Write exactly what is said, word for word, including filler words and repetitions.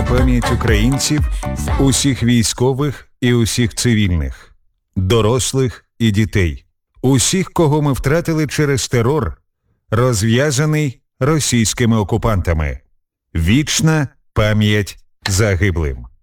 пам'ять українців, усіх військових і усіх цивільних, дорослих і дітей, усіх, кого ми втратили через терор, розв'язаний російськими окупантами. Вічна пам'ять загиблим.